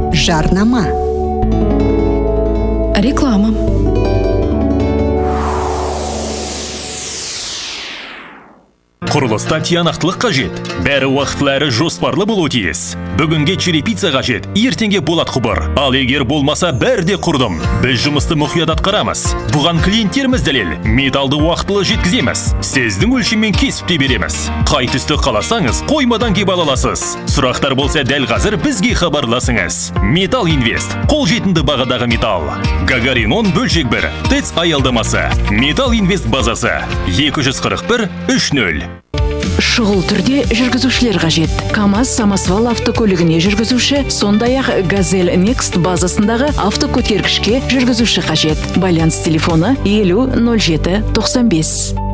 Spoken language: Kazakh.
Жарнама. Реклама. Құрылыста тиянақтылық қажет. Бәрі уақытлары жоспарлы болуы тиіс. Бүгінге черепица қажет, ертеңге болат құбыр. Ал егер болмаса бәрде құрдым. Біз жұмысты мұқият атқарамыз. Бұған клиенттеріміз дәлел. Металды уақытылы жеткіземіз. Сіздің өлшеммен кесіп те береміз. Қай түсті қаласаңыз, қоймадан кеп ала аласыз. Сұрақтар болса дәл қазір бізге хабарласыңыз. Металл Инвест. Қолжетімді бағадағы металл. Гагарин 10 бөлшек 1. ТЭЦ аялдамасы. Металл Инвест базасы. 241-30. Шұғыл түрде жүргізушілер қажет. КамАЗ Самосвал автокөлігіне жүргізуші, сондай-ақ Газель Next базасындағы автокөтергішке жүргізуші қажет. Байланыс телефоны 50 07 95.